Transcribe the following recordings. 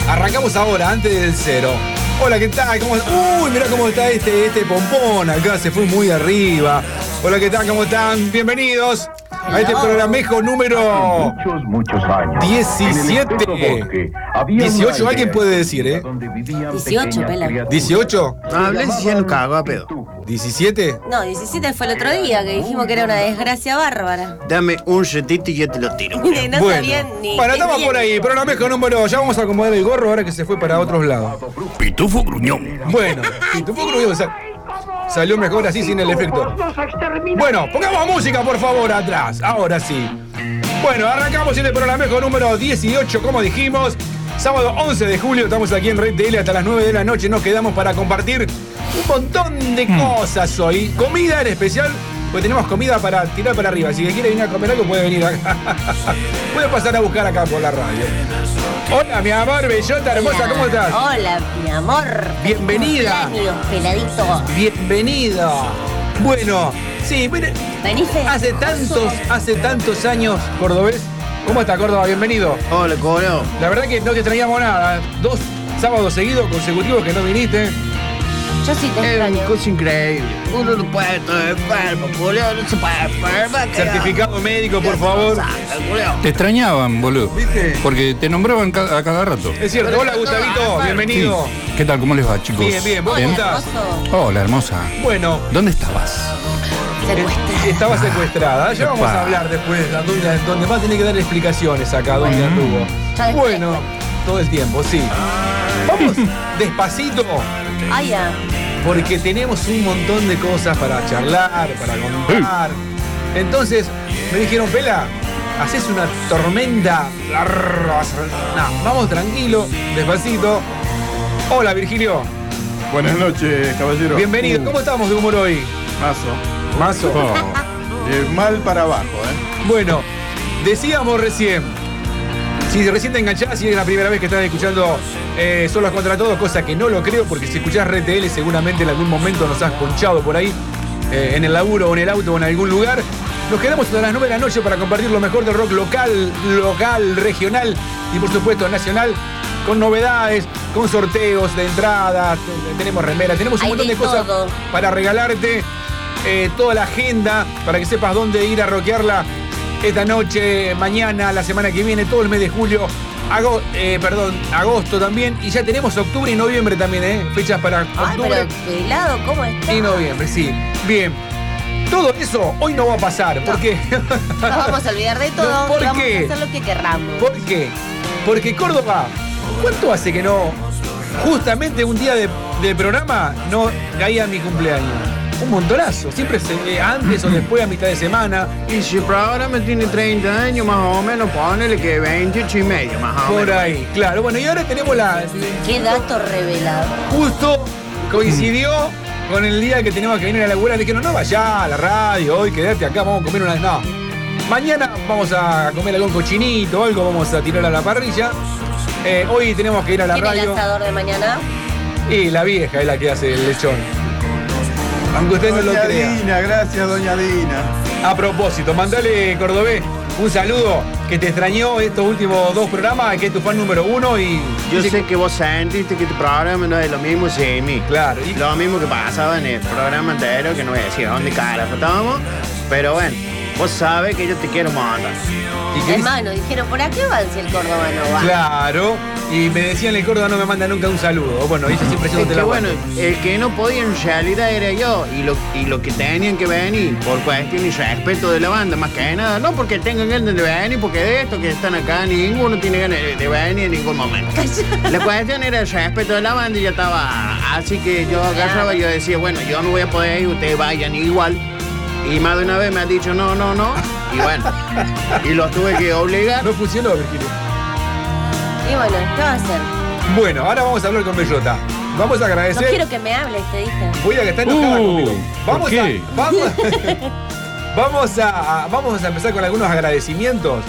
Arrancamos ahora, antes del 0. Hola, ¿qué tal? ¿Cómo? Uy, mirá cómo está este pompón acá, se fue muy arriba. Hola, ¿qué tal? ¿Cómo están? Bienvenidos a este programejo número muchos años. 17. 18, alguien puede decir, 18, pela. ¿18? No hables y ya nos cagó a pedo. ¿17? No, 17 fue el otro día que dijimos que era una desgracia bárbara. Dame un ratito y yo te lo tiro. No sabían ni. Bueno, qué estamos bien. por ahí, programejo número. Ya vamos a acomodar el gorro ahora que se fue para otros lados. Pitufo gruñón. Bueno, si tu poco salió mejor así sin el efecto. Bueno, pongamos música por favor atrás. Ahora sí. Bueno, arrancamos en el programejo número 18, como dijimos. Sábado 11 de julio, estamos aquí en Red TL hasta las 9 de la noche. Nos quedamos para compartir un montón de cosas hoy. Comida en especial, porque tenemos comida para tirar para arriba. Si quiere venir a comer algo, puede venir acá. Puede pasar a buscar acá por la radio. Hola, mi amor, bellota hermosa, ¿cómo estás? Hola, mi amor. Bienvenida. Cumpleaños, peladito. Bienvenida. Bueno, sí, bueno, Vení, Fe. hace tantos años, cordobés. ¿Cómo está, Córdoba? Bienvenido. Hola, coro. La verdad que no te extrañamos nada. 2 sábados seguidos consecutivos que no viniste. Yo sí te Es una extraño. cosa increíble. Uno no puede estar enfermo, Julio. No se puede enfermar. Certificado médico, por favor. Te extrañaban, boludo. ¿Viste? Porque te nombraban a cada rato. Es cierto. Hola, Gustavito. Bienvenido. Sí. ¿Qué tal? ¿Cómo les va, chicos? Bien, bien. ¿Vos cómo estás? Hermoso. Hola, hermosa. Bueno, ¿Dónde estabas? Secuestrada. estaba secuestrada. Ya vamos a Epa. hablar después. Donde va a tener que dar explicaciones acá, donde anduvo. Ya después. Bueno, todo el tiempo, sí. Vamos despacito. Ay, ya. Porque tenemos un montón de cosas para charlar, para contar. Entonces, me dijeron, Pela, haces una tormenta. No, vamos tranquilo, despacito. Hola, Virgilio. Buenas noches, caballero. Bienvenido. ¿Cómo estamos de humor hoy? Mazo. Mazo. Oh, De mal para abajo, Bueno, decíamos recién, si recién te enganchás y es la primera vez que estás escuchando Solos contra Todos, cosa que no lo creo, porque si escuchás RTL seguramente en algún momento nos has ponchado por ahí, en el laburo o en el auto o en algún lugar. Nos quedamos hasta las 9 de la noche para compartir lo mejor del rock local, regional y por supuesto nacional, con novedades, con sorteos de entradas, tenemos remeras, tenemos un Hay montón de de cosas todo. para regalarte. Toda la agenda para que sepas dónde ir a rockearla esta noche, mañana, la semana que viene, todo el mes de julio, agosto también, y ya tenemos octubre y noviembre también, fechas para Ay, octubre pero pelado, ¿cómo está? y noviembre, sí. Bien, todo eso hoy no va a pasar, ¿por qué? Nos vamos a olvidar de todo ¿Por y vamos qué? a hacer lo que querramos. ¿Por qué? Porque Córdoba, ¿cuánto hace que no, justamente un día de programa, no caía mi cumpleaños? Un montonazo, siempre antes o después a mitad de semana. Y si el programa tiene 30 años, más o menos, ponele que 28 y medio, más o menos. Por ahí, claro. Bueno, y ahora tenemos Qué dato revelado. justo coincidió con el día que tenemos que venir a la laburar. Dijeron, no vayas a la radio hoy, quédate acá, vamos a comer una. No. Mañana vamos a comer algún cochinito o algo, vamos a tirar a la parrilla. Hoy tenemos que ir a la ¿Quién es el radio. asador de mañana? Y la vieja es la que hace el lechón. Aunque usted no lo Doña crea. Dina, gracias, doña Dina. A propósito, mandale, Cordobés, un saludo que te extrañó estos últimos 2 programas, que es tu fan número 1 y... Yo sé que vos sentiste que tu programa no es lo mismo sin mí. Claro, y Lo mismo que pasaba en el programa anterior, que no voy a decir a dónde carajo estábamos. Pero bueno, vos sabés que yo te quiero matar. y que Es más, nos dijeron, ¿por acá van si el Córdoba no va? claro, y me decían, el Córdoba no me manda nunca un saludo. Bueno, ella siempre Es haciéndote que la bueno, guardia. el que no podía en realidad era yo y lo que tenían que venir por cuestión y respeto de la banda, más que nada, no porque tengan ganas de venir, porque de estos que están acá ninguno tiene ganas de venir en ningún momento. La cuestión era el respeto de la banda y ya estaba, así que yo agarraba y yo decía, bueno, yo no voy a poder ir, ustedes vayan igual. Y más de una vez me han dicho no, y bueno, y los tuve que obligar. No funcionó, Virgilio. Y bueno, ¿qué va a hacer? Bueno, ahora vamos a hablar con Bellota. Vamos a No agradecer. quiero que me hables, te dije. Voy a que está enojada conmigo. ¿por qué? Vamos a empezar con algunos agradecimientos.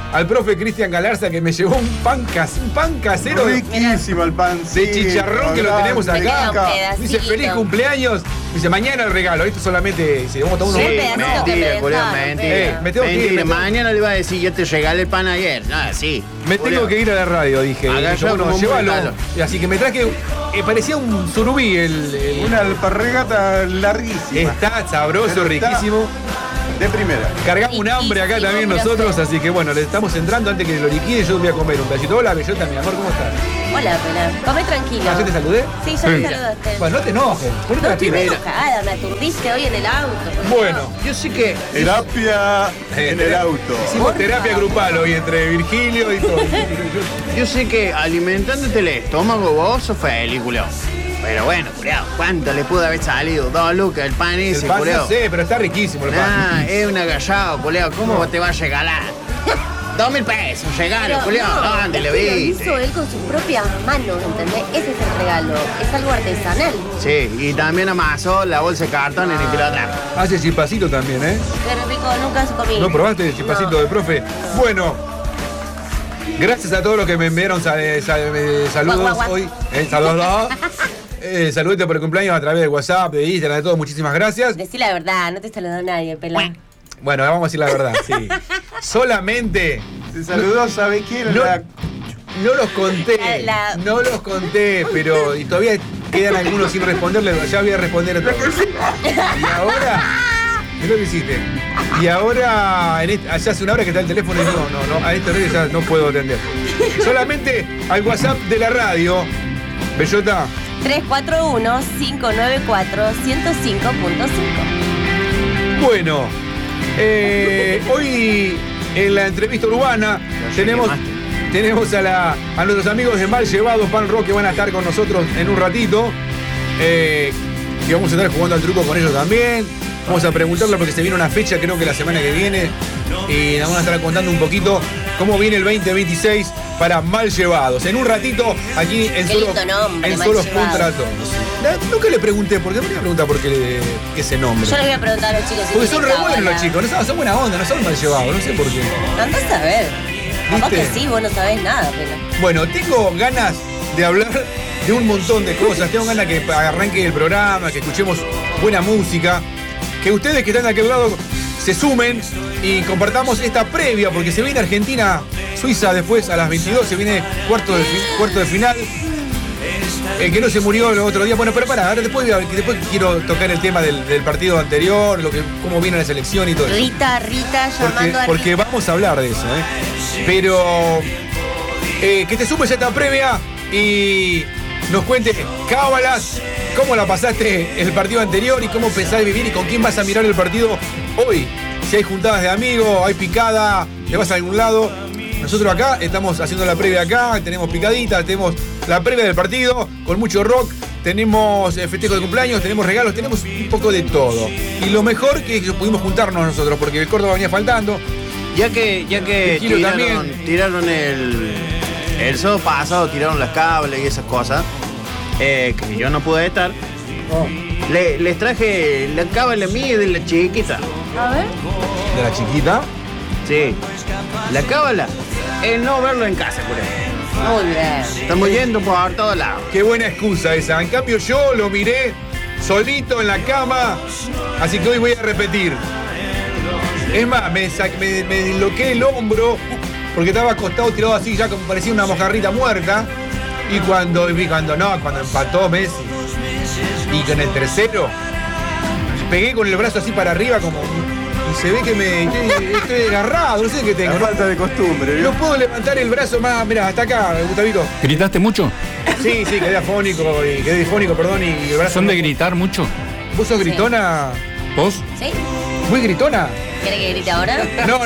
al profe Cristian Galarza que me llevó un pan casero Riquísimo el pan. de chicharrón que lo tenemos acá. pedacito. Dice feliz cumpleaños. Dice mañana el regalo. Esto solamente dice, vamos a tomar Sí, unos. pedacito que me mentira, Julio, dejaron, mentira. me tengo que ir, Mentira, me tengo- mañana le iba a decir, yo te regalé el pan ayer. No, sí. Me tengo que ir a la radio, dije. Haga Dijo, yo bueno, como un llévalo. regalo. Y así que me traje. Parecía un surubí el. Una alparregata larguísima. Está sabroso, Pero está riquísimo. De primera. Cargamos un hambre acá Riquísimo, también pero nosotros, sí. así que bueno, le estamos entrando antes que lo liquide. Yo voy a comer un pedacito. Hola, Bellota, mi amor, ¿cómo estás? Hola, Pela. Come tranquilo. ¿Ya te saludé? Sí, ya me saludaste. Bueno, no te enojes. Ponete No la estoy pila. enojada, me aturdiste hoy en el auto. por Bueno, favor. Yo sé que. Terapia en el auto. hicimos Por terapia favor. grupal hoy entre Virgilio y todo. Yo sé que alimentándote el estómago vos sos feliz, Julio. Pero bueno, culiao, ¿cuánto le pudo haber salido? 2 lucas el pan El ese, pan culiao. no sé, pero está riquísimo el pan. Nah, es un agallado, culiao. ¿Cómo te va a regalar? 2.000 pesos, regalo, Pero culiao. no, ¿Dónde lo esto lo viste? hizo él con sus propias manos, ¿entendés? Ese es el regalo. Es algo artesanal. Sí, y también amasó la bolsa de cartón en el que lo atrás. Hace chipacito también, ¿eh? Qué rico, nunca se comí. ¿No probaste el chipacito del profe? Bueno, gracias a todos los que me enviaron saludos Guau, guau, guau. hoy. Saludos. Saludete por el cumpleaños a través de WhatsApp, de Instagram, de todo. Muchísimas gracias. Decí la verdad, no te saludó nadie, Pela. Bueno, vamos a decir la verdad, sí. Solamente Se saludó, ¿sabe quién? No. La- no los conté, no los conté, pero y todavía quedan algunos sin responderle. Ya voy a responder a todos. Y ahora, ¿qué es lo que hiciste? Y ahora, allá hace una hora que está el teléfono y no, a este horario ya no puedo atender. Solamente al WhatsApp de la radio, Bellota. 341-594-105.5. Bueno, hoy en la entrevista urbana tenemos a nuestros amigos de Mal Llevado Pan Rock que van a estar con nosotros en un ratito. Y vamos a estar jugando al truco con ellos también. Vamos a preguntarle porque se viene una fecha, creo que la semana que viene. Y nos van a estar contando un poquito cómo viene el 2026 para Mal Llevados. En un ratito, aquí en Qué Solos, lindo nombre, en Mal Solos Llevados. contra todos. Nunca le pregunté, ¿por qué me voy a preguntar por qué ese nombre? Yo les voy a preguntar a los chicos si Porque son re tienen buenos los cábala. chicos, no son buena onda, no son mal llevados, no sé por qué. Andás a ver. Capaz ¿Viste? que sí, vos no sabés nada, Pela. Bueno, tengo ganas de hablar de un montón de cosas. Tengo ganas que arranque el programa, que escuchemos buena música, que ustedes que están de aquel lado se sumen y compartamos esta previa, porque se viene Argentina-Suiza después a las 22, se viene cuarto de final. El que no se murió el otro día. Bueno, pero pará, ahora después quiero tocar el tema del partido anterior, cómo viene la selección y todo eso. Rita llamando a Porque Rita. vamos a hablar de eso, ¿eh? Pero que te sumes a esta previa y nos cuentes cábalas, cómo la pasaste el partido anterior y cómo pensás vivir y con quién vas a mirar el partido hoy. Si hay juntadas de amigos, hay picada, te vas a algún lado. Nosotros acá estamos haciendo la previa acá, tenemos picaditas, tenemos la previa del partido con mucho rock, tenemos festejo de cumpleaños, tenemos regalos, tenemos un poco de todo. Y lo mejor que pudimos juntarnos nosotros, porque el Córdoba venía faltando. Ya que Virgilio tiraron el sábado pasado, tiraron las cables y esas cosas, que yo no pude estar, les traje la cábala mía de la chiquita. A ver. De la chiquita. Sí. La cábala es no verlo en casa, por Muy bien. Estamos yendo por todos lados. Qué buena excusa esa. En cambio yo lo miré solito en la cama, así que hoy voy a repetir. Es más, me disloqué el hombro porque estaba acostado tirado así, ya como parecía una mojarrita muerta. Y cuando empató Messi y con el tercero, pegué con el brazo así para arriba como... Y se ve que estoy agarrado, no sé qué tengo. La falta de costumbre, ¿vio? No puedo levantar el brazo más, mirá, hasta acá, Gustavito. ¿Gritaste mucho? Sí, quedé afónico, y el brazo... ¿Son de no- gritar mucho? ¿Vos sos gritona? ¿Vos? ¿Sí? ¿Muy gritona? ¿Querés que grite ahora? No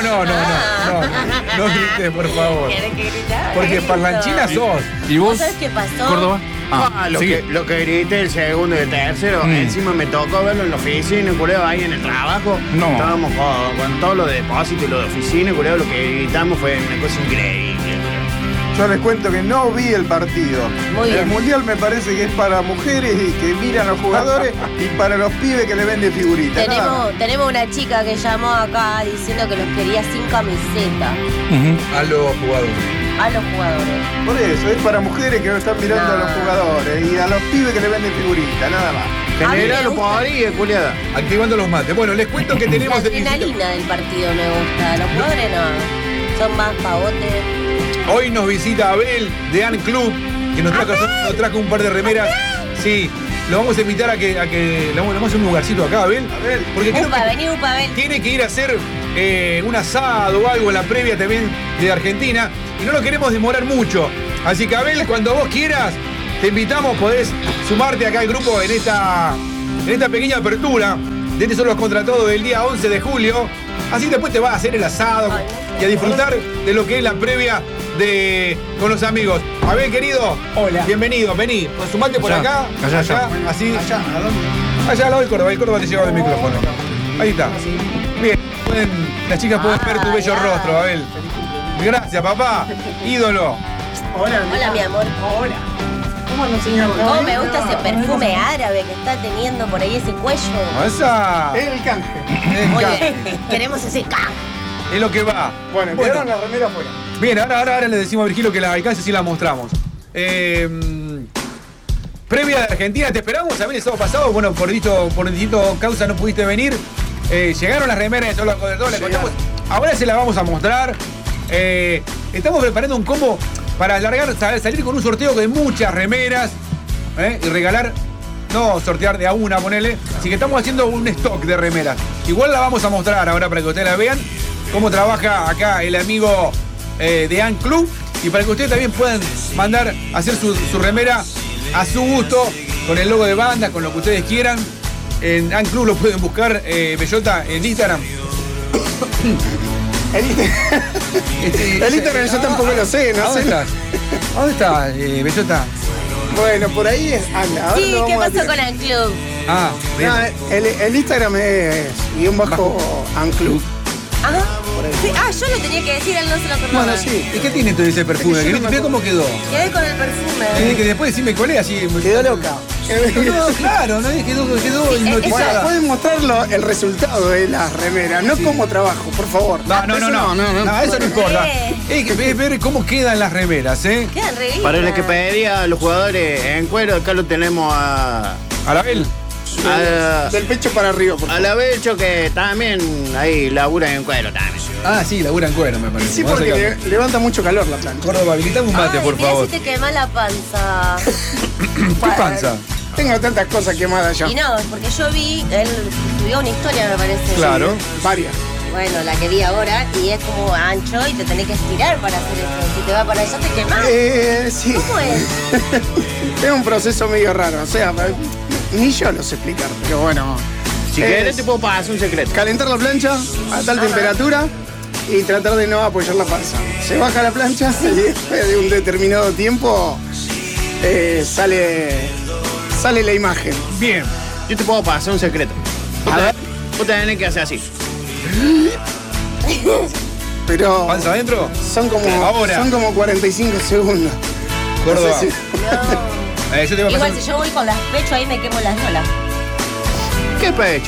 grites, por favor. ¿Querés que grite ahora? Porque Grito. parlanchina sos. ¿Y vos? ¿Sabés qué pasó? ¿Córdoba? Lo que grité el segundo y el tercero, encima me tocó verlo en la oficina, culeo, ahí en el trabajo. No. Estábamos con todo lo de depósito y lo de oficina, culeo, lo que gritamos fue una cosa increíble. Yo les cuento que no vi el partido. Muy bien. El mundial me parece que es para mujeres y que miran a los jugadores y para los pibes que le venden figuritas. nada más. Tenemos una chica que llamó acá diciendo que los quería sin camiseta Ujú. A los jugadores. a los jugadores. Por eso, es para mujeres que están mirando a los No. jugadores y a los pibes que le venden figuritas, nada más. A mí me Generalo gusta. por ahí, culiada. Activando los mates. Bueno, les cuento que La tenemos de visita- adrenalina del partido me gusta. Los jugadores no. Son más pavotes. Hoy nos visita Abel de An Club, que nos trajo un par de remeras. Sí, lo vamos a invitar a que le vamos a hacer un lugarcito acá, Abel. Abel. Porque creo Upa, que vení, Upa, ven. tiene que ir a hacer un asado o algo en la previa también de Argentina. Y no lo queremos demorar mucho. Así que, Abel, cuando vos quieras, te invitamos, podés sumarte acá al grupo en esta pequeña apertura. De estos son los contratados del día 11 de julio. Así después te vas a hacer el asado y a disfrutar de lo que es la previa con los amigos. Abel, querido, Hola. bienvenido, vení. Sumate por Allá, acá, allá. así. Allá, ¿a dónde? Allá al lado del Córdoba, el Córdoba te lleva el micrófono. Ahí está. Bien, las chicas pueden ver tu bello ya. rostro, Abel. Gracias, papá. Ídolo. Hola, Hola, mi amor. Hola. ¿Cómo anda, señor? Cómo me gusta ese perfume árabe que está teniendo por ahí ese cuello. Esa. El canje. Muy bien. Queremos ese ca. Es lo que va. Bueno, quedaron las remeras afuera. Bien, ahora le decimos a Virgilio que las alcance y las mostramos. Previa de Argentina, te esperamos a ver el sábado pasado. Bueno, por distinto causa no pudiste venir. Llegaron las remeras de Solo con todo, le contamos. Ahora se las vamos a mostrar. Estamos preparando un combo para salir con un sorteo de muchas remeras y regalar. No sortear de a una, ponele. Así que estamos haciendo un stock de remeras. Igual la vamos a mostrar ahora para que ustedes la vean. Cómo trabaja acá el amigo de An Club. Y para que ustedes también puedan mandar, hacer su remera a su gusto. Con el logo de banda, con lo que ustedes quieran. En An Club lo pueden buscar, Bellota, en Instagram. El Instagram yo tampoco lo sé, no ¿Dónde sé. estás? ¿Dónde estás, Bellota? Bueno, por ahí anda. Ahora Sí, lo ¿qué vamos a pasó tirar. con el club? Ah, bien. No, el Instagram es _anclub. Ajá. Sí, yo lo tenía que decir, él no se lo acordaba. Bueno, sí. ¿Y qué tiene todo ese perfume? Es que yo Que no me Mira cómo quedó. Quedé con el perfume. Que después decime cuál es así. Quedó loca. No, claro, no quedó Sí, hipnotizada. Bueno, pueden mostrarlo el resultado de las remeras, no cómo trabajo, por favor. No, eso no importa. Sí. Es que ver cómo quedan las remeras, ¿eh? Quedan re Para los lindas. que pediría a los jugadores en cuero, acá lo tenemos a Arabel. Del pecho para arriba, por a favor. la Becho, que también ahí labura en cuero también. Ah, sí, labura en cuero, me parece. Sí, Vamos a porque sacarlo. levanta mucho calor la plancha. Córdoba, habilitame un mate, Ay, por mirá favor. si te quema la panza. ¿Qué panza? Tengo tantas cosas quemadas ya. Y no, porque yo vi, él subió una historia, me parece. Claro. Varias. Bueno, la que vi ahora, y es como ancho y te tenés que estirar para hacer eso. Si te va para allá, te quemás. Sí. ¿Cómo es? Es un proceso medio raro, o sea, ni yo lo sé explicar, pero bueno. Si Es querés te puedo pasar un secreto. Calentar la plancha a tal temperatura y tratar de no apoyar la panza. Se baja la plancha y después de un determinado tiempo sale la imagen. Bien. Yo te puedo pasar un secreto. A ver. Vos tenés que hacer así. Pero ¿Panza adentro? son Ahora. como 45 segundos. Córdoba. No sé si- No. Eso te va a pasar. Igual si yo voy con las pechos ahí me quemo las nolas. ¿Qué pecho?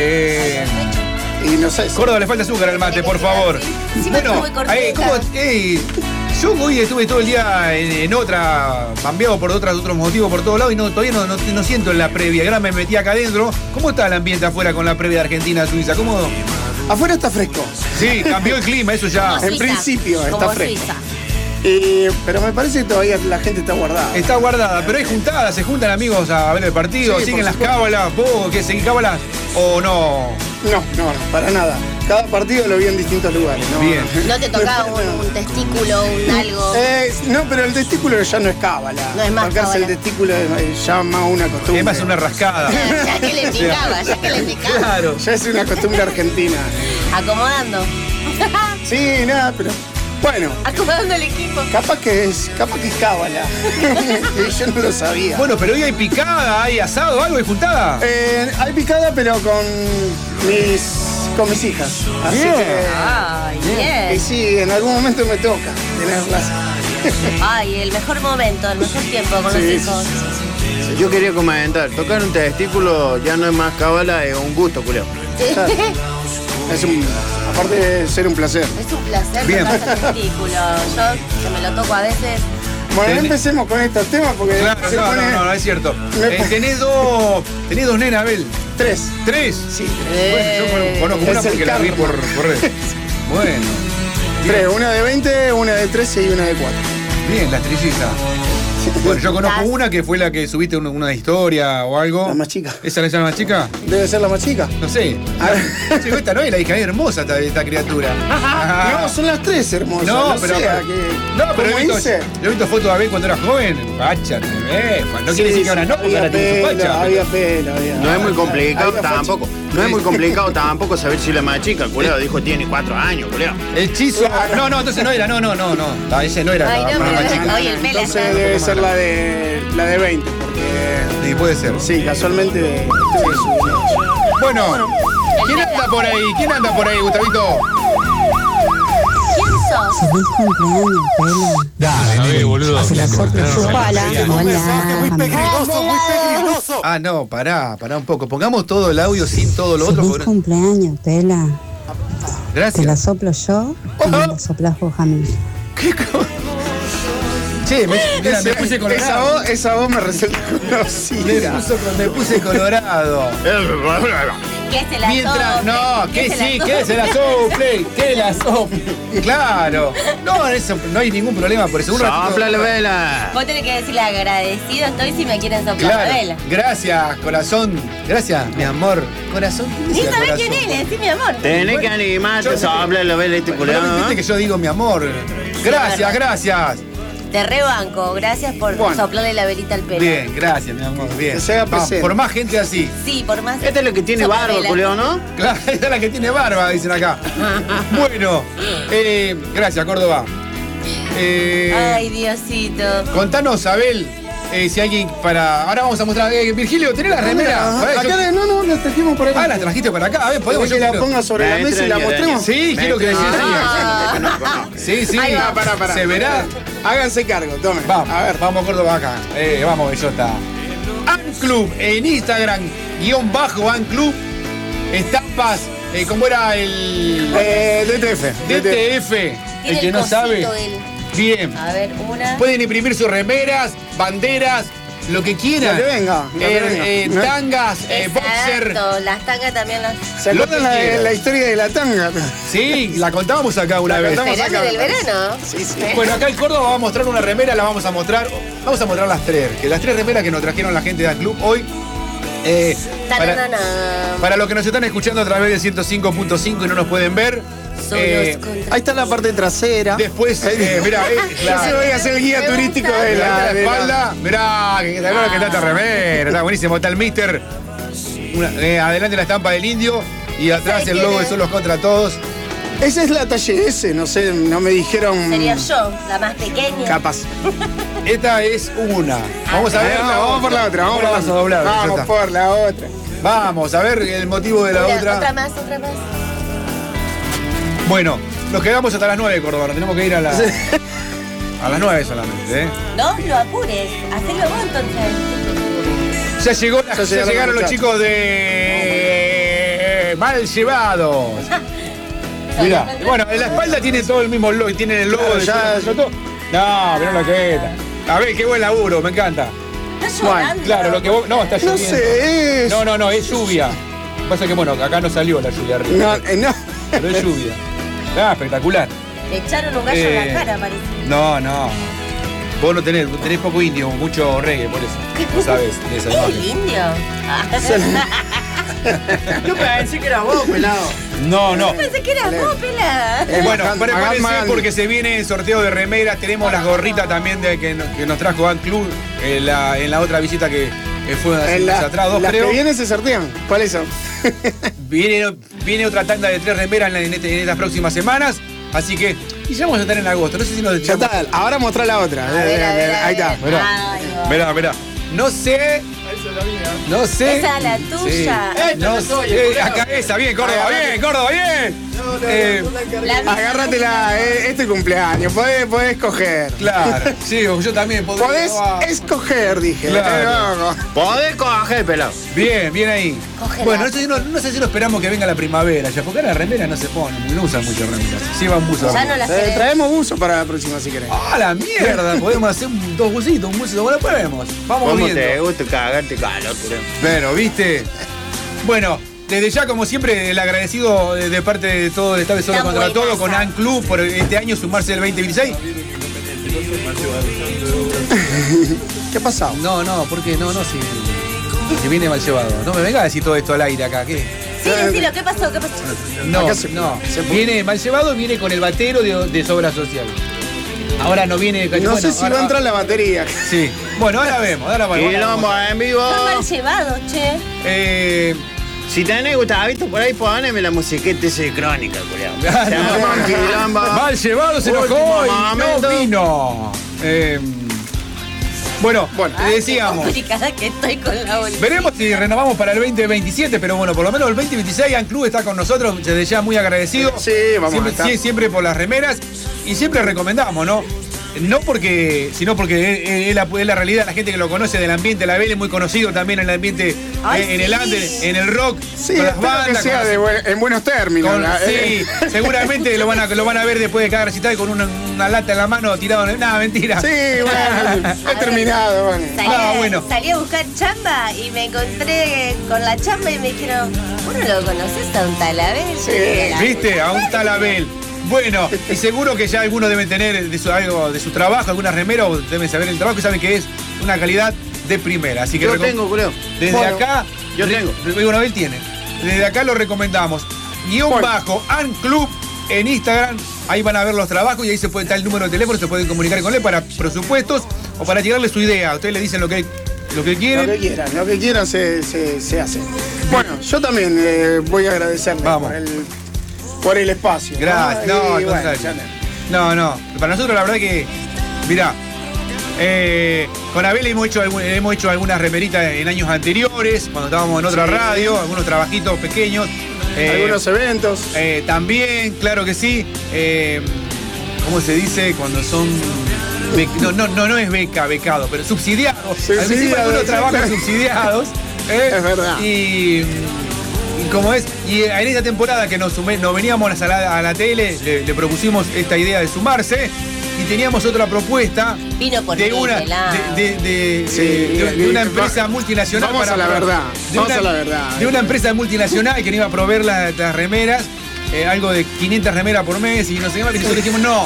Y no sé. Córdoba, le falta azúcar al mate, por favor. Sí, me estoy muy cortita. Yo hoy estuve todo el día en otra, cambiado por otros motivos por todos lados y todavía no siento en la previa. Ahora me metí acá adentro. ¿Cómo está el ambiente afuera con la previa de Argentina-Suiza? ¿Cómo? Afuera está fresco. Sí, cambió el clima, eso ya. Como en Suiza. principio está Como fresco. Suiza. Pero me parece que todavía la gente está guardada. Está guardada, pero hay juntadas, se juntan amigos a ver el partido, Sí, siguen por las supuesto. cábalas, vos que seguís cábalas o no. No, para nada. Cada partido lo vi en distintos lugares. ¿no? Bien. ¿No te tocaba un testículo, un algo? No, pero el testículo ya no es cábala. No es más Tocarse cábala. el testículo es ya más una costumbre. Es más una rascada. Ya que le picaba, ya que le picaba. Claro. Ya es una costumbre argentina. Acomodando. Sí, nada, pero bueno, Acomodando el equipo. capaz que es cábala. Y yo no lo sabía. Bueno, pero hoy hay picada, hay asado, algo, hay juntada. Hay picada, pero con mis hijas. Así Bien. que. Ay, Y bien. sí, en algún momento me toca tenerlas. Ay, el mejor momento, el mejor tiempo con los hijos. Yo quería comentar, tocar un testículo ya no es más cábala, es un gusto, culeo. Aparte de ser un placer. Es un placer Bien. tocar ese testículo. Yo que me lo toco a veces. Bueno, no empecemos con estos temas porque Claro, se pone... no, es cierto. Tenés dos nenas, Abel. 3. ¿Tres? Sí, Bueno, yo conozco una Es el porque la vi karma. por red. Bueno. 3, una de 20, una de 13 y una de 4. Bien, las trillizas. Bueno, yo conozco una que fue la que subiste una historia o algo. La más chica. ¿Esa es la más chica? Debe ser la más chica. No sé. Sí, esta no es la hija, es hermosa esta criatura. No, son las 3 hermosas. No, pero ¿Cómo he visto fotos de Abel cuando era joven. Facha, no quiere decir que ahora no, porque ahora tiene su facha. Había pelo. No es muy complicado Había facha. tampoco. No es muy complicado tampoco saber si la más chica, culeo, dijo tiene 4 años, culeo. El chizo. No, entonces no era, no. Ese no era Ay, la no, más pero chica. oye, el pelo Entonces está. debe ser la de 20, porque... Sí, puede ser. Sí, casualmente... Bueno, ¿quién anda por ahí, Gustavito? ¿Quién sos? Feliz cumpleaños, Pela. Dale, boludo. Se la soplo yo. Hola. Ah, no, pará un poco. Pongamos todo el audio sin todo lo otro. Feliz porque- cumpleaños, Pela. Te la Gracias. soplo yo y me la soplas vos a mí. Che, mira, me puse colorado. Esa voz me resulta conocida. Me puse colorado. ¿Qué se la Mientras, sople? no, que se sí, la que se la sople, que la sople. Claro. No, eso, no hay ningún problema por eso. ¡Sopla la vela! Vos tenés que decirle agradecido estoy si me quieren soplar la Claro. vela. Gracias, corazón. Gracias, mi amor. Corazón. ¿qué Ni dice sabés corazón? quién es, le decís mi amor. Tenés que animarte, Yo- sopla la vela este culeo, ¿No me ¿no? dijiste que yo digo mi amor? Gracias, gracias. Te rebanco, gracias por Bueno. soplarle la velita al pelo. Bien, gracias, mi amor. Bien. Que se haga Vamos, presente. por más gente así. Sí, por más. Esta es la que tiene Sopla barba, vela. culeo, ¿no? Claro, esta es la que tiene barba, dicen acá. Bueno, gracias, Córdoba. Ay, Diosito. Contanos, Abel, si alguien para. Ahora vamos a mostrar. Virgilio, ¿tenés la remera? Pará, yo- No, la trajimos por acá. Ah, la trajiste para acá. A ver, podemos. ¿Podemos que la quiero- ponga sobre la mesa y la mostremos? Sí, quiero que Sí, sí. Ahí va. Pará. Se verá. Háganse cargo, tomen. Vamos, A ver. vamos, Córdoba acá. Vamos, Bellota. Anclub en Instagram, _Anclub. Estampas, ¿cómo era el DTF. DTF? El Tiene que el no cosito sabe. él. Bien. A ver, una. Pueden imprimir sus remeras, banderas, lo que quieran. Lo que venga, lo que venga. Tangas, boxer. Exacto, las tangas también las. ¿Se Lo acuerdan que quieran. la historia de la tanga? Sí, la contábamos acá una La vez. contamos. Verano acá, del me parece. verano. Sí. Bueno, acá en Córdoba va a mostrar una remera, la vamos a mostrar. Vamos a mostrar las tres. Que las tres remeras que nos trajeron la gente del club hoy. Tananana. Para los que nos están escuchando a través del 105.5 y no nos pueden ver. Son eh, los contra- Ahí está la parte trasera. Después, mira, Yo se voy a hacer el guía Me turístico gusta. de la la espalda, mirá, que está bueno que está esta remera, está buenísimo, está el mister, adelante la estampa del indio y atrás el logo de Solos contra Todos. Esa es la talle S, no sé, no me dijeron. Sería yo, la más pequeña. Capaz. Esta es una. Vamos a ver. Vamos por la otra, vamos por la Vamos a doblar. ya Vamos está. por la otra. Vamos a ver el motivo de la Mira, otra. Otra más. Bueno, nos quedamos hasta las 9, Córdoba, nos tenemos que ir a las 9 solamente, ¿eh? No lo apures. Hacelo vos entonces. Ya llegó, Ya llegaron los muchachos. chicos de Mal Llevados. Mirá, bueno, en la espalda tiene todo el mismo logo, tiene el logo Claro, de ya- Solos contra Todos. No, mirá lo que es. A ver, qué buen laburo, me encanta. Estás llorando. Claro, lo que vos. No, está No lloviendo. sé, es. No, es lluvia. Pasa que, bueno, acá no salió la lluvia arriba. No. Pero es lluvia. Ah, espectacular. Le echaron un gallo en la cara, parece. No. Vos no tenés poco indio, mucho reggae, por eso. No sabes de esa ¿El imagen. indio? Yo pensé que era vos, pelado. No. Pensé que era vos, pelada. Bueno, Hagan prepárense mal. porque se viene el sorteo de remeras. Tenemos las gorritas también que nos trajo Ant Club en la otra visita que fue hace En un mes atrás, dos las creo. que vienen se sortean. ¿Cuáles son? Viene otra tanda de 3 remeras en estas próximas semanas. Así que, y ya vamos a estar en agosto. No sé si nos Ya está, ahora mostrá la otra. A ver. Ahí está. Mirá. No sé. Esa es la tuya. No sé. Acá esa, bien, Córdoba, bien. Agárratela, es tu cumpleaños, podés escoger. Claro, sí, yo también podría. Podés escoger, dije. Claro. Podés coger, pelado. Bien, bien ahí. Cógela. Bueno, no sé si lo esperamos que venga la primavera ya, porque la remera no se pone, no usan mucho remeras. Sí van buzos. Ya no las querés. Traemos buzo para la próxima si querés. ¡Ah, la mierda! Podemos hacer dos bucitos, un buzo, bueno, después vemos. Vamos ¿Cómo viendo. te gusta cagarte calor, culeo? Bueno, ¿viste? Bueno, desde ya, como siempre, el agradecido de parte de todo el staff de Solo Está Contra buena Todo con esa. ANCLUB por este año sumarse el 2026. ¿Qué ha pasado? No, ¿por qué? No, sí. Que viene mal llevado. No me venga a decir todo esto al aire acá, ¿qué? Sí, decilo, ¿qué pasó? ¿Qué pasó? No, Acá se Viene mal llevado, viene con el batero de Sobra Social. Ahora no viene. No sé si ahora- va a entrar la batería. Sí. Bueno, ahora vemos. Y vamos en vivo. Está mal llevado, che. Si tenés Gustavito por ahí, poneme la musiqueta esa de Crónica, culiao. Ah, Se no. arma un quilombo. Mal llevado, se enojó Último y no momento. vino. Bueno, le decíamos. Complicada que estoy con la bolsa. Veremos si renovamos para el 2027, pero bueno, por lo menos el 2026 ANCLUB está con nosotros, desde ya muy agradecido. Sí, vamos siempre, a estar. sí, siempre por las remeras y siempre recomendamos, ¿no? No porque, sino porque es la realidad, la gente que lo conoce del ambiente, la Vélez es muy conocido también en el ambiente, Ay, en el sí. under, en el rock, Sí, con las espero que bandas. sea en buenos términos. Sí, seguramente lo van a ver después de cada recital con una lata en la mano tirado en. Nada, mentira. Sí, bueno, he terminado, bueno. Salí a buscar chamba y me encontré con la chamba y me dijeron, ¿vos no lo conocés a un tal Abel? Sí, ¿Viste? A un tal Abel. Bueno, y seguro que ya algunos deben tener algo de su trabajo, alguna remera, o deben saber el trabajo y saben que es una calidad de primera. Así que Yo tengo, culeo. desde Bueno, acá. yo tengo. Bueno, Abel tiene. Desde acá lo recomendamos. _, ANCLUB en Instagram. Ahí van a ver los trabajos y ahí se puede estar el número de teléfono, se pueden comunicar con él para presupuestos o para llegarle su idea. Ustedes le dicen lo que quieren. Lo que quieran se hace. Bueno, yo también voy a agradecerle Vamos. por el espacio. Gracias. ¿no? No, al Y bueno, contrario. No. Para nosotros la verdad que, mirá, con Abel hemos hecho algunas remeritas en años anteriores, cuando estábamos en otra radio, algunos trabajitos pequeños. algunos eventos. También, claro que sí. ¿Cómo se dice? Cuando son. No es becado, pero subsidiados. Subsidiados, Algunos trabajan sí. subsidiados. Es verdad. Y como es, y en esta temporada que nos veníamos a la tele, le propusimos esta idea de sumarse y teníamos otra propuesta Vino por de mí, una pelado. de una empresa multinacional. Vamos a la verdad. De una empresa multinacional que nos iba a proveer las remeras. Algo de 500 remeras por mes y no sé qué más. Y nosotros dijimos, no.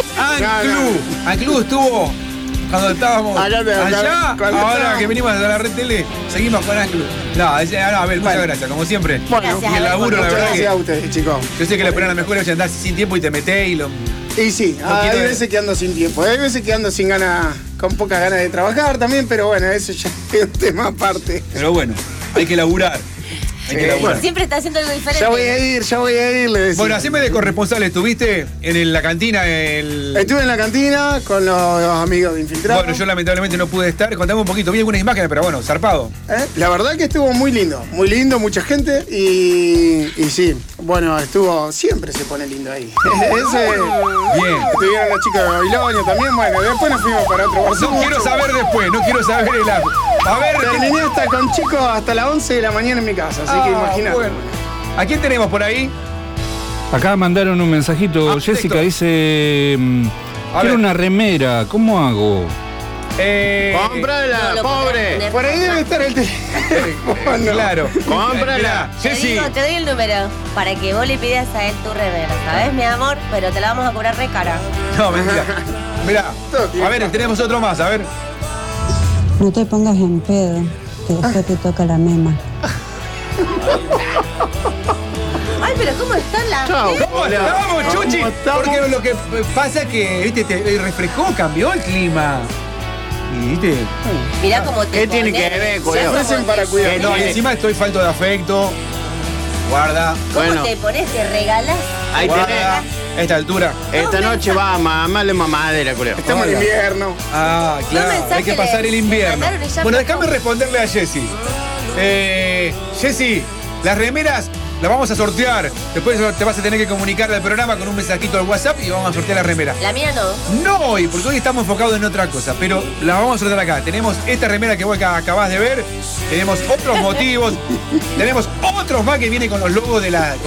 ANCLUB estuvo cuando estábamos allá. Ahora que venimos a la red tele, seguimos con ANCLUB. A ver, muchas gracias, como siempre. Bueno, y el laburo, la muchas verdad gracias a que. ustedes, chicos. Yo sé que le ponen la mejor es andar sin tiempo y te metés y lo. Y sí, hay quiero- veces que ando sin tiempo, hay veces que ando sin ganas, con pocas ganas de trabajar también, pero bueno, eso ya es un tema aparte. Pero bueno, hay que laburar. Hay que laburar. Siempre está haciendo algo diferente. Ya voy a ir, le decía. Bueno, haceme de corresponsal, ¿estuviste en la cantina? Estuve en la cantina con los amigos de Infiltrados. Bueno, yo lamentablemente no pude estar. Contame un poquito, vi algunas imágenes, pero bueno, zarpado. La verdad que estuvo muy lindo, mucha gente y sí, bueno, siempre se pone lindo ahí. Bien. Estuvieron los chicos de Babilonia también, bueno, después nos fuimos para otro bar. No quiero saber después, no quiero saber el agua. A ver, Terminé hasta con chicos hasta las 11 de la mañana en mi casa, así que imagínate. bueno. ¿A quién tenemos por ahí? Acá mandaron un mensajito. Ah, Jessica texto. dice: A quiero ver. una remera, ¿cómo hago? ¡Cómprala, No lo pobre! podés poner. Por ahí debe estar el teléfono. Claro. Cómprala. Mirá, Te Jessy. doy el número para que vos le pidas a él tu remera, ¿sabes, mi amor? Pero te la vamos a cobrar re cara. No, mentira. Mirá. A ver, tenemos otro más, a ver. No te pongas en pedo, que después te toca la mema. Ay, pero ¿cómo están las Chao. ¿Cómo estamos, Chuchi? ¿Cómo estamos? Porque lo que pasa es que, viste, refrescó, cambió el clima. Y, viste. Mirá cómo te ¿Qué tiene pones. que ver, Ya cuidado? como Ofrecen para te- cuidar. No, y encima estoy falto de afecto. Guarda. ¿Cómo Bueno. te pones? Te regalás. Ahí Guarda. tenés. A esta altura. Esta noche va a mamarle mamadera, culeo. Estamos en Hola. invierno. Ah, claro. mensajes Hay que pasar el le invierno. mandaron y ya Bueno, pasó. déjame responderle a Jessy. Jessy, las remeras la vamos a sortear. Después te vas a tener que comunicar al programa con un mensajito al WhatsApp y vamos a sortear la remera. La mía no. No hoy, porque hoy estamos enfocados en otra cosa, pero la vamos a sortear acá. Tenemos esta remera que vos acabás de ver, tenemos otros motivos, tenemos otros más que vienen con los logos de la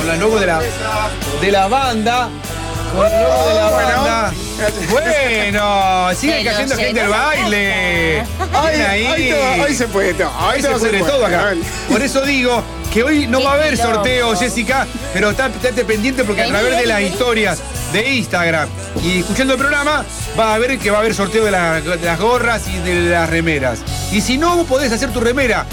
banda. Con el logo de la banda. Bueno, sigue cayendo gente al baile. Hoy se puede todo. Hoy se puede todo acá. Por eso digo que hoy no va a haber sorteo, Jessica, pero estate pendiente porque a través de las historias de Instagram y escuchando el programa va a ver que va a haber sorteo de las gorras y de las remeras. Y si no podés hacer tu remera,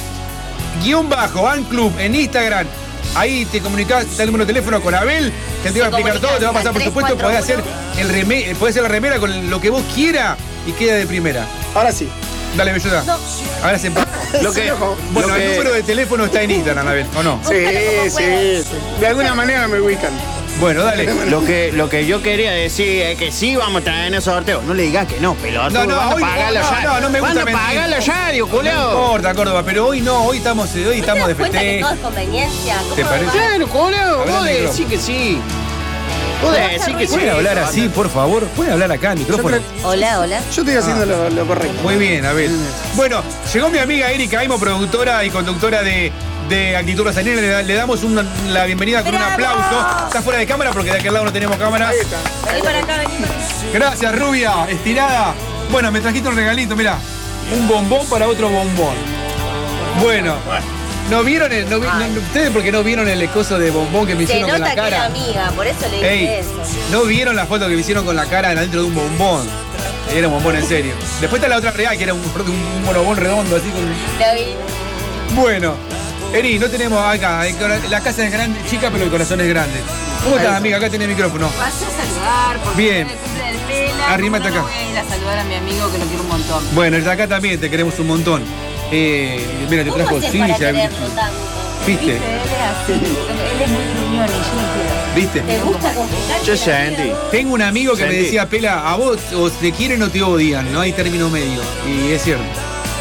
_ANClub en Instagram. Ahí te comunicás, está el número de teléfono con Abel, que te va a explicar todo, te va a pasar por supuesto, podés hacer la remera con lo que vos quieras y queda de primera. Ahora sí. Dale, Belluda. No. Ahora se Bueno, el número de teléfono está en Instagram, Abel, ¿o no? Sí. De alguna manera me ubican. Bueno, dale. Lo que yo quería decir es que sí vamos a traer el sorteo. No le digas que no, pelotudo. No, hoy no me gusta mentir. Van a pagar la radio, culeo. No importa, Córdoba, pero hoy no, hoy estamos de ¿Te das cuenta que festejo. todo es conveniencia? ¿Te parece? Claro, culeo. Habla Vos al decís que sí. Vos decís que sí. ¿Pueden hablar así, por favor? ¿Pueden hablar acá al micrófono? Hola. Yo estoy haciendo lo correcto. Muy bien, Abel. Bueno, llegó mi amiga Erika Aimo, productora y conductora de Actitud Rosalina. Le damos la bienvenida con un aplauso. Está fuera de cámara porque de aquel lado no tenemos cámara. Vení para acá, vení. Gracias, rubia, estirada. Bueno, me trajiste un regalito, mirá. Un bombón para otro bombón. Bueno. ¿No vieron ustedes porque no vieron el coso de bombón que me hicieron con la cara? Se nota que era amiga, por eso le dije eso. ¿No vieron la foto que me hicieron con la cara dentro de un bombón? Era un bombón en serio. Después está la otra real, que era un bombón redondo así con... Lo vi. Bueno, Eri, no tenemos acá. La casa es grande, chica, pero el corazón es grande. ¿Cómo estás, amiga? Acá tenés el micrófono. Pasé a saludar porque bien. es el cumple del Pela. Arrímate acá. Voy a ir a saludar a mi amigo que lo quiero un montón. Bueno, desde acá también te queremos un montón. Mira, te trajo ¿Cómo haces para silla. quererlo tanto? ¿Viste? Él es así. Él es muy gruñón y yo no quiero. ¿Viste? ¿Te gusta complicar? Yo sentí. Tengo un amigo que me decía, Pela, a vos o te quieren o te odian, no hay término medio. Y es cierto.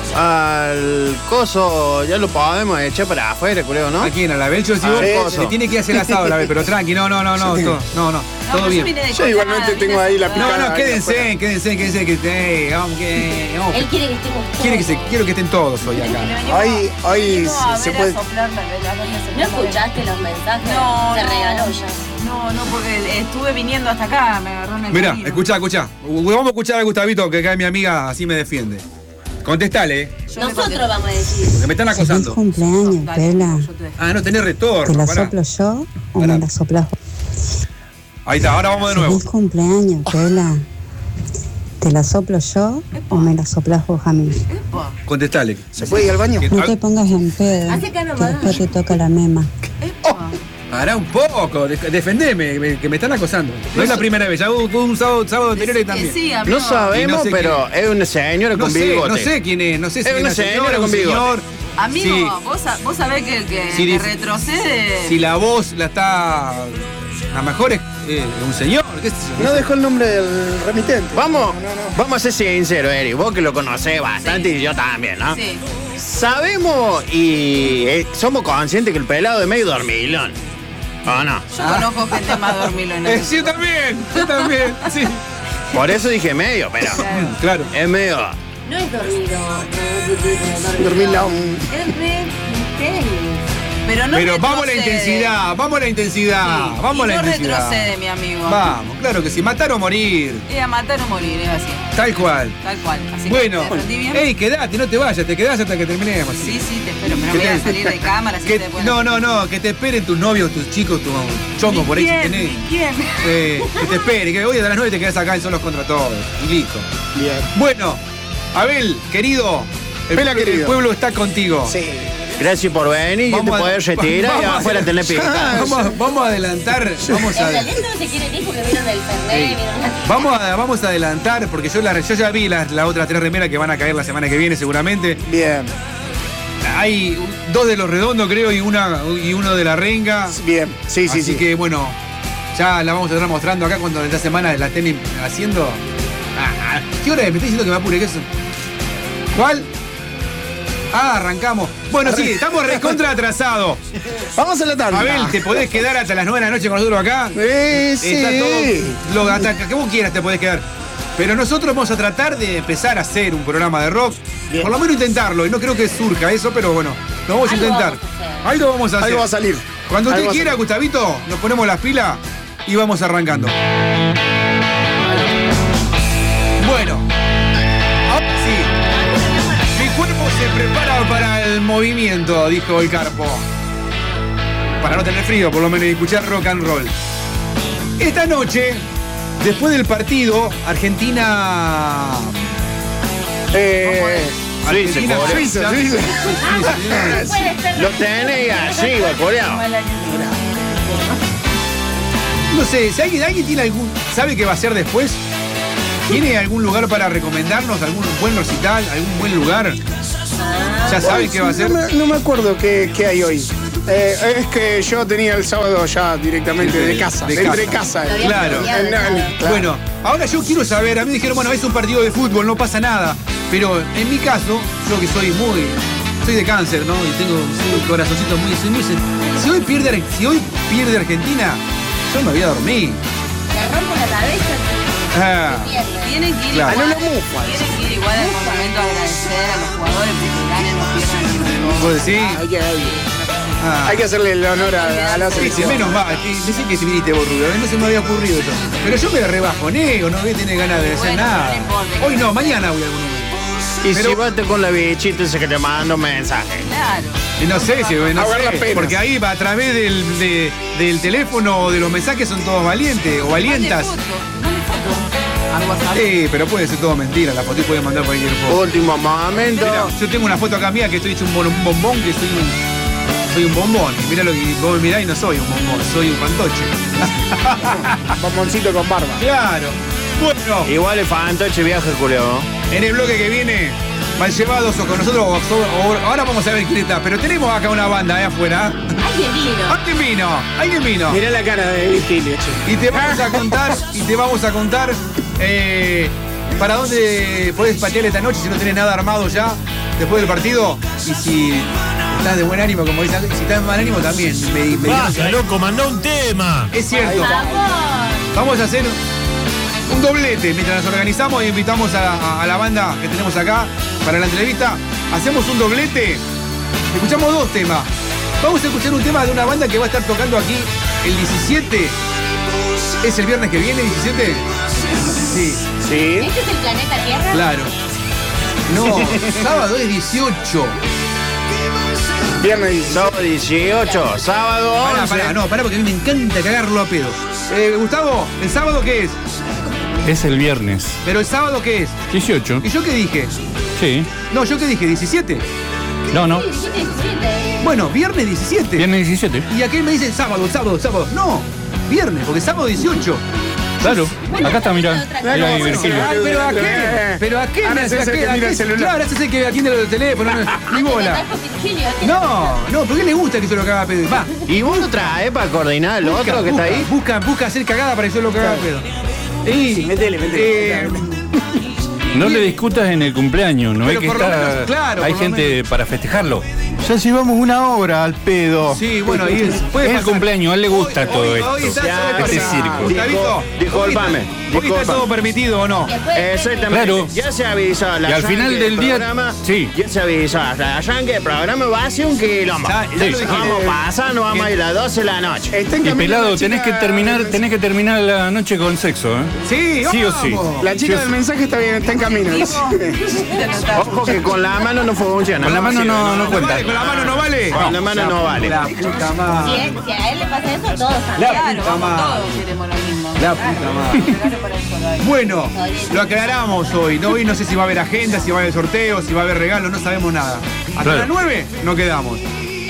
Al coso ya lo podemos echar para afuera, culeo, ¿no? ¿A quién? ¿A la Bel? Yo si vos coso. le tiene que hacer asado la Bel, pero tranqui, no, todo bien. Yo igualmente tengo ahí la picada. No, quédense, Él quiere que estemos quiero que estén todos hoy acá. Hoy se puede. ¿No escuchaste los mensajes? No, Se no. regaló ya. No, porque estuve viniendo hasta acá, me agarró en el Mirá, camino. escuchá. Vamos a escuchar a Gustavito, que acá mi amiga así me defiende. Contestale, Nosotros vamos a decir. porque me están Feliz acosando. cumpleaños, Pela. Ah, no tenés ¿Te retorno. la pará. soplo yo o Pará. me la soplas vos? Ahí está, ahora vamos de nuevo. Feliz cumpleaños, Pela. ¿Te la soplo yo o me la soplas vos a mí? Contestale. ¿Se puede ir al baño? No te pongas en pedo, Hace acá que nomás. después te toca la mema. Pará un poco, defendeme, que me están acosando. No es la primera vez, ya hubo un sábado anterior y también. Sí, amigo. No sabemos, Y no sé pero es una señora con bigote. No sé quién es, no sé si Es una señora con un bigote. señor. Amigo, Sí. vos sabés que el que Sí, dice- retrocede... Si la voz la está. A lo mejor es un señor, qué sé yo. No dejó el nombre del remitente. Vamos a ser sinceros, Eri. Vos que lo conocés bastante y yo también, ¿no? Sí. Sabemos y somos conscientes que el pelado es medio dormilón. ¿O no? Yo conozco gente más dormilona. Sí, yo también, sí. Por eso dije medio, pero Claro. es medio. No es dormido. Dormilón. Es re misterio. Pero no Pero vamos a la retrocede. intensidad, vamos a la intensidad, Sí. vamos a Y la no intensidad. retrocede, mi amigo. Vamos, claro que sí, matar o morir, Es a matar o morir, es así. tal cual. Tal cual. Así Bueno, que te defendí bien. ey, quedate, no te vayas, te quedás hasta que terminemos. Sí, te espero, pero ¿Qué voy a te- salir de cámara, así Que- te pueden... no, que te esperen tus novios, tus chicos, tus chongos por ahí si ¿Quién? tenés. ¿Quién? Que te esperen, que hoy a las 9 te quedás acá en Solos contra Todos. Y listo. Bien. Bueno, Abel, querido, Pela, el querido. pueblo está contigo. Sí. Gracias por venir, yo te Vamos a- puedo retirar y vamos a- afuera tener picada. Vamos a adelantar, vamos En a. realidad no se quieren ir porque vieron el Fernet, vieron la... Vamos a adelantar, porque yo ya vi la otra 3 remeras que van a caer la semana que viene seguramente. Bien. Hay 2 de los redondos, creo, y uno de la renga. Bien. Sí, sí, Así sí. que bueno, ya la vamos a estar mostrando acá cuando esta semana la estén haciendo. ¿Qué hora es? Me está diciendo que me apure, ¿qué es eso? ¿Cuál? Arrancamos. Bueno, sí, estamos recontra atrasados. Vamos a la tanda. Abel, ¿te podés quedar hasta las 9 de la noche con nosotros acá? Sí. Está todo. Hasta que vos quieras te podés quedar. Pero nosotros vamos a tratar de empezar a hacer un programa de rock. Bien. Por lo menos intentarlo. Y no creo que surja eso, pero bueno, lo vamos a Algo intentar. vamos a hacer. Algo vamos a hacer. Algo va a salir. Cuando usted Algo va a quiera, salir. Gustavito, nos ponemos las pilas y vamos arrancando. Bueno, ahora sí. Mi cuerpo se prepara para el movimiento, dijo el Carpo. Para no tener frío, por lo menos, y escuchar rock and roll. Esta noche, después del partido, Argentina. Suiza. Puede ser. Lo tenés así, coreano. No sé, si alguien tiene algún. ¿Sabe qué va a ser después? ¿Tiene algún lugar para recomendarnos? ¿Algún buen recital? ¿Algún buen lugar? ¿Ya saben qué va a ser? No me acuerdo qué hay hoy. Es que yo tenía el sábado ya directamente de casa. Entre casa. Lo había Claro. planeado. Claro. Bueno, ahora yo quiero saber, a mí me dijeron, bueno, es un partido de fútbol, no pasa nada. Pero en mi caso, yo que soy de cáncer, ¿no? Y tengo un corazoncito muy sen- si hoy pierde Argentina, yo me voy a dormir. Le rompo la cabeza. Ah, Se pierde. Tienen que ir Claro. igual. Ah, no lo mufa. Tienen que ir igual al monumento a agradecer a los jugadores porque ganen o pierdan el gol. ¿vos decís? Ah. Hay que hacerle el honor a la Sí, selección. menos mal, decí que si viniste vos, Rubio, no se me había ocurrido eso. Pero yo me rebajoneo, no voy a tener ganas de hacer Bueno, nada. no importa. Hoy no, mañana voy a algún momento. Y Pero- si bate con la bichita ese que te manda un mensaje. Claro. Y no sé, no Ahogar las sé, penas. porque ahí a través del teléfono o de los mensajes son todos valientes o valientas. Mande foto al WhatsApp. Sí, pero puede ser todo mentira, la foto puede mandar cualquier foto. Último momento. Mira, yo tengo una foto acá mía que estoy hecho un bombón, que soy un bombón. Y mira lo que vos me mirás y no soy un bombón, soy un fantoche. Bomboncito con barba. Claro. Bueno, Igual el fantoche viaja, culeo. en el bloque que viene, mal llevados o con nosotros, ahora vamos a ver quién está. Pero tenemos acá una banda ahí afuera. Alguien vino. Alguien vino. Mirá la cara de Virgilio, che. Y te vamos a contar para dónde podés patear esta noche si no tenés nada armado ya después del partido. Y si estás de buen ánimo, como dicen, si estás de mal ánimo también. Baja, loco, mandó un tema. Es cierto. Por favor. Vamos a hacer un doblete mientras nos organizamos e invitamos a la banda que tenemos acá para la entrevista. Hacemos un doblete. Escuchamos dos temas. Vamos a escuchar un tema de una banda que va a estar tocando aquí el 17. ¿Es el viernes que viene, 17? Sí. Sí. ¿Este es el planeta Tierra? Claro. No, sábado es 18. Viernes 16. Sábado 18, sábado 11. Pará, porque a mí me encanta cagarlo a pedo. Gustavo, ¿el sábado qué es? Es el viernes. ¿Pero el sábado qué es? 18. ¿Y yo qué dije? Sí. No, ¿yo qué dije? ¿17? No. Sí, 17. Bueno, viernes 17. Viernes 17. Y aquel me dice sábado. No, viernes, porque sábado 18. Claro. Acá está, mirá. Mirá ahí, Virgilio. Ay, ¿pero a qué? ¿Pero a qué? Ahora ese es el que mira el celular. Claro, ese es el que atiende los teléfonos. Ni bola. No, ¿por qué le gusta que yo lo caga a pedo? Va. Y vos lo traes para coordinar el otro que está ahí. Busca hacer cagada para que yo lo caga a pedo. Y, Metele. No le discutas en el cumpleaños, ¿no Pero es que por lo está, menos, claro, hay por lo gente para festejarlo? Ya llevamos una hora al pedo. Sí, bueno, y puede Es el pasar. cumpleaños, a él le gusta todo Hoy esto. está Ya, todo este permitido. circo. Gustavito, Discúlpame, Hoy está discúlpame. todo permitido o no. Exactamente. Claro. Ya se avisó. La Y al Yankee final del día- programa, sí. Ya se avisó. La Yankee, el programa va a ser un quilombo. Ya lo dijiste. Vamos pasando, vamos a ir a las 12 de la noche. Está en Y camino pelado, la tenés que terminar la noche con sexo, ¿eh? Sí, Sí o sí. vamos. La chica del mensaje está bien, está en camino. Ojo que con la mano no funciona. Con la mano no cuenta. Vale, con la mano no vale. Con la mano no vale. La puta madre. Si a él le pasa eso, todos también. Claro, puta vamos madre. todos queremos lo mismo. La puta madre. Bueno, lo aclaramos hoy. Hoy no sé si va a haber agenda, si va a haber sorteo, si va a haber regalo, no sabemos nada. Hasta Claro. las 9 no quedamos.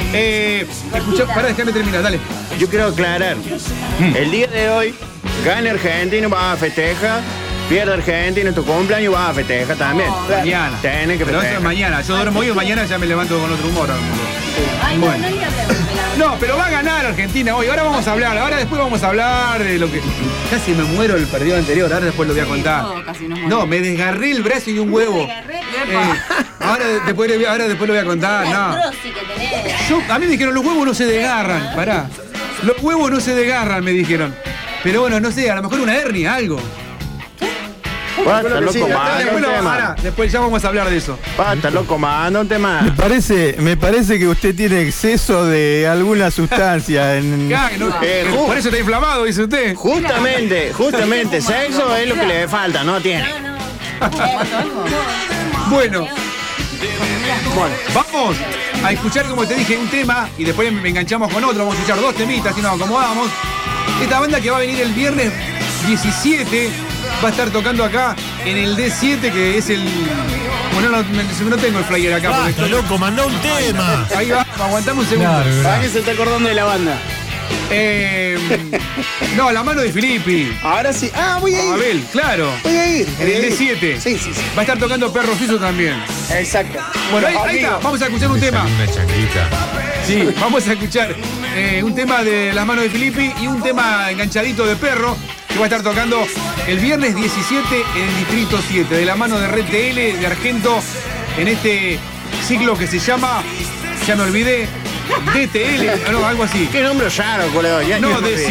Pará, déjame terminar, dale. Yo quiero aclarar. El día de hoy, gana Argentina, va a festejar. Pierde Argentina en tu cumpleaños, vas a festejar también. Mañana. Tenés que Pero esto es festejar. mañana. Yo duermo hoy y mañana ya me levanto con otro humor. Ay, Bueno. no le hablamos. No, pero va a ganar Argentina hoy. Ahora vamos a hablar. Ahora después vamos a hablar de lo que. Casi me muero el partido anterior. Ahora después lo voy a contar. Todo casi nos morimos. No, me desgarré el brazo y un huevo. Ahora después lo voy a contar. No. Artrosis que tenés. A mí me dijeron, los huevos no se desgarran. Pará. Los huevos no se desgarran, me dijeron. Pero bueno, no sé, a lo mejor una hernia, algo. Basta, loco, sí, manda Después, un tema. pará, después ya vamos a hablar de eso. Basta, loco, manda un tema. Me parece que usted tiene exceso de alguna sustancia en. Por eso está inflamado, dice usted. Justamente, sexo es lo que le falta, no tiene. Bueno, vamos a escuchar, como te dije, un tema y después me enganchamos con otro. Vamos a escuchar 2 temitas y nos acomodamos. Esta banda que va a venir el viernes 17 va a estar tocando acá en el D7, que es el. Bueno, no tengo el flyer acá. Basta, loco, mandá un tema. Ahí va, aguantame un segundo. ¿Para qué se está acordando de la banda? No, La Mano de Filippi. Ahora sí. Ah, voy a ir. Abel, claro. Voy a ir. En el D7. Sí. Va a estar tocando Perro Suizo también. Exacto. Bueno, ahí está. Vamos a escuchar un tema. Una changuita. Sí, vamos a escuchar un tema de Las Manos de Filippi y un tema enganchadito de Perro que va a estar tocando el viernes 17 en el Distrito 7, de la mano de Red TL, de Argento, en este ciclo que se llama, ya me olvidé, DTL, no, algo así. Qué nombre raro, colega. No, de